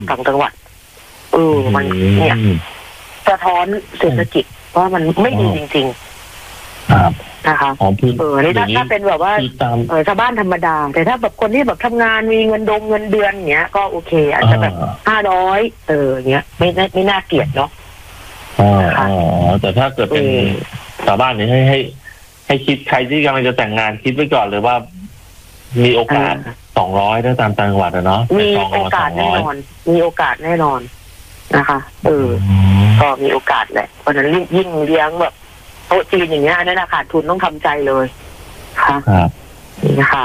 ต่างจังหวัดมันเนี่ยสะท้อนเศรษฐกิจว่ามันไม่ดีจริงๆครับนะคะนี่ถ้าเป็นแบบว่าชาวบ้านธรรมดาแต่ถ้าแบบคนที่แบบทำงานมีเงินเดือนเงี้ยก็โอเคอาจจะแบบ500เงี้ยไม่น่าเกลียดเนาะแต่ถ้าเกิดเป็นชาวบ้านเนี่ยให้คิดใครที่กำลังจะแต่งงานคิดไว้ก่อนเลยว่ามีโอกาส200ถ้าตามจังหวัดเนาะมีโอกาสแน่นอนนะคะก็มีโอกาสแหละเพราะนั้นยิ่งเลี้ยงแบบโต๊ะจีนอย่างเงี้ยนั่นขาดทุนต้องทำใจเลยค่ะนี่ค่ะ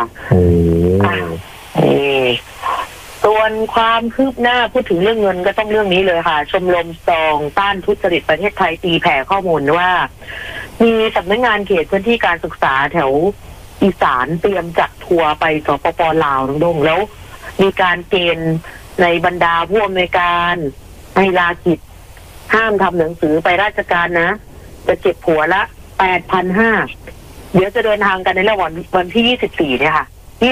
ส่วนความคืบหน้าพูดถึงเรื่องเงินก็ต้องเรื่องนี้เลยค่ะชมรมซองต้านทุจริตประเทศไทยตีแผ่ข้อมูลว่ามีสำนักงานเขตพื้นที่การศึกษาแถวอีสานเตรียมจัดทัวร์ไปสปป.ลาวน้องดงแล้วมีการเกณฑ์ในบรรดาผู้อำนวยการให้ลากิจห้ามทำหนังสือไปราชการนะจะเก็บหัวละ 8,500 เดี๋ยวจะเดินทางกันในระหว่างวันที่24เนี่ยค่ะ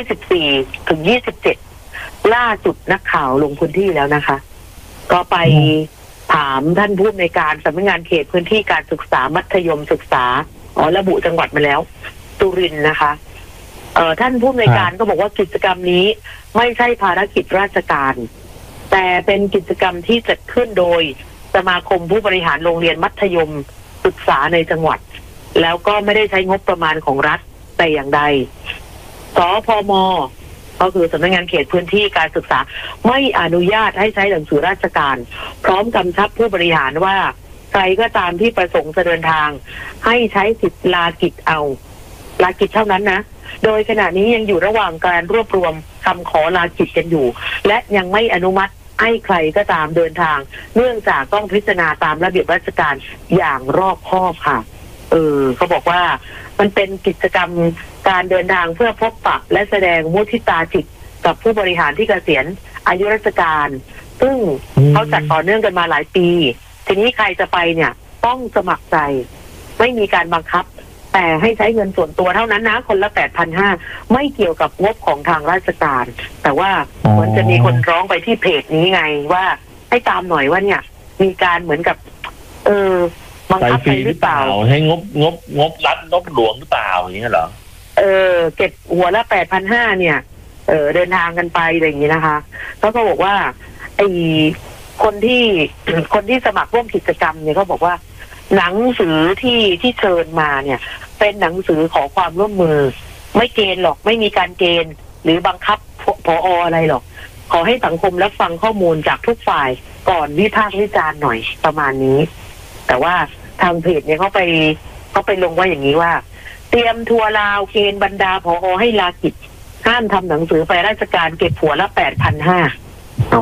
24ถึง27ล่าสุดนักข่าวลงพื้นที่แล้วนะคะก็ไปถามท่านผู้อำนวยการสำนักงานเขตพื้นที่การศึกษามัธยมศึกษาระบุจังหวัดมาแล้วสุรินทร์นะคะท่านผู้อำนวยการก็บอกว่ากิจกรรมนี้ไม่ใช่ภารกิจราชการแต่เป็นกิจกรรมที่จัดขึ้นโดยสมาคมผู้บริหารโรงเรียนมัธยมศึกษาในจังหวัดแล้วก็ไม่ได้ใช้งบประมาณของรัฐแต่อย่างใดสพม.ก็คือสำนักงานเขตพื้นที่การศึกษาไม่อนุญาตให้ใช้หนังสือราชการพร้อมกำชับผู้บริหารว่าใครก็ตามที่ประสงค์จะเดินทางให้ใช้สิทธิลากิจลากิจเท่านั้นนะโดยขณะนี้ยังอยู่ระหว่างการรวบรวมคำขอลากิจกันอยู่และยังไม่อนุมัติให้ใครก็ตามเดินทางเนื่องจากต้องพิจารณาตามระเบียบราชการอย่างรอบคอบค่ะเขาบอกว่ามันเป็นกิจกรรมการเดินทางเพื่อพบปะและแสดงมุทิตาจิตกับผู้บริหารที่เกษียณอายุราชการซึ่งเขาจัดต่อเนื่องกันมาหลายปีทีนี้ใครจะไปเนี่ยต้องสมัครใจไม่มีการบังคับแต่ให้ใช้เงินส่วนตัวเท่านั้นนะคนละ 8,500 ไม่เกี่ยวกับงบของทางราชการแต่ว่ามันจะมีคนร้องไปที่เพจนี้ไงว่าให้ตามหน่อยว่าเนี่ยมีการเหมือนกับบังคับไปหรือเปล่าให้งบรัฐงบหลวงหรือเปล่าอย่างนี้เหรอเก็บหัวละ 8,500 เนี่ยเดินทางกันไปอะไรอย่างนี้นะคะเขาก็บอกว่าไอ้คนที่สมัครร่วมกิจกรรมเนี่ยเขาบอกว่าหนังสือที่เชิญมาเนี่ยเป็นหนังสือขอความร่วมมือไม่เกณฑ์หรอกไม่มีการเกณฑ์หรือบังคับผอ.อะไรหรอกขอให้สังคมรับฟังข้อมูลจากทุกฝ่ายก่อนวิพากษ์วิจารณ์หน่อยประมาณนี้แต่ว่าทางเพจเนี่ยเขาไปลงว่าอย่างนี้ว่าเตรียมทัวร์ลาวเกณฑ์บรรดาผอ.ให้ลากิจห้ามทำหนังสือไปราชการเก็บหัวละ 8,500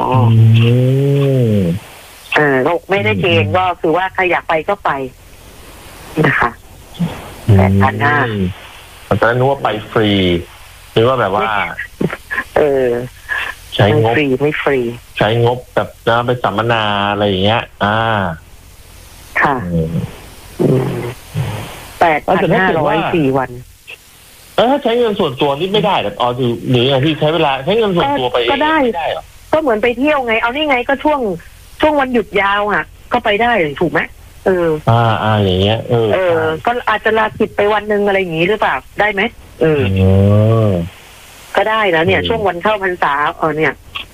เขาไม่ได้เกณฑ์ก็คือว่าใครอยากไปก็ไปนะคะ 8,500 แต่นึกว่าไปฟรีหรือว่าแบบว่าใช้งบไม่ฟรีใช้งบแบบนะไปสัมมนาอะไรอย่างเงี้ยค่ะ8,500 4 วันถ้าใช้เงินส่วนตัวนี่ไม่ได้หรอหรืออย่างที่ใช้เวลาใช้เงินส่วนตัวไปก็ได้หรอก็เหมือนไปเที่ยวไงเอานี่ไงก็ช่วงวันหยุดยาวก็ไปได้ถูกไหมอย่างเงี้ยก็อาจจะลากิจไปวันนึงอะไรอย่างงี้หรือเปล่าได้ไหมก็ได้แล้วเนี่ยช่วงวันเข้าพรรษาเนี่ย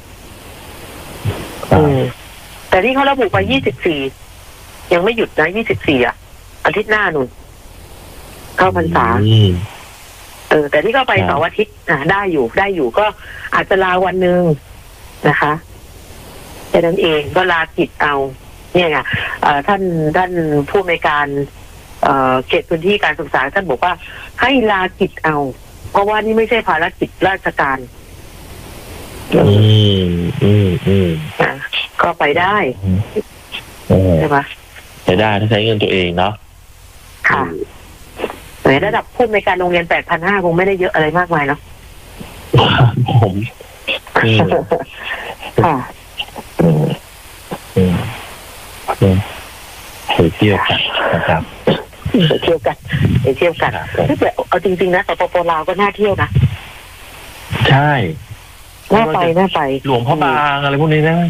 แต่ที่เขาระบุไป24ยังไม่หยุดนะ24อาทิตย์หน้านู่นเข้าพรรษาแต่ที่เข้าไปเสาร์อาทิตย์ได้อยู่ก็อาจจะลาวันนึงนะคะแค่นั้นเองก็ลากิจเอาเนี่ยไงท่านผู้อำนวยการเขตพื้นที่การศึกษาท่านบอกว่าให้ลากิจเอาเพราะว่านี่ไม่ใช่ภารกิจราชการก็ไปได้ใช่ไหมไปได้ถ้าใช้เงินตัวเองเนาะค่ะในระดับผู้อำนวยการโรงเรียน 8,500 คงไม่ได้เยอะอะไรมากมายเนาะผมค่ะไปเที่ยวกันนะครับไปเที่ยวกันถ้าเกิดเอาจริงๆนะสปป.ลาวก็น่าเที่ยวนะใช่น่าไปหลวงพ่อบางอะไรพวกนี้นะ